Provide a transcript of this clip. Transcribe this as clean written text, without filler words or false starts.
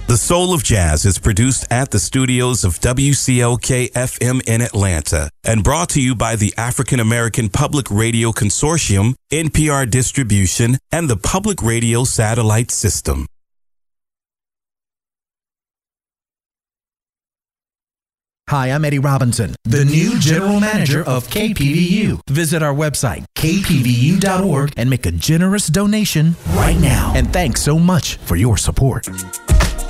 The Soul of Jazz is produced at the studios of WCLK-FM in Atlanta and brought to you by the African American Public Radio Consortium, NPR Distribution, and the Public Radio Satellite System. Hi, I'm Eddie Robinson, the new general manager of KPVU. Visit our website, kpvu.org, and make a generous donation right now. And thanks so much for your support.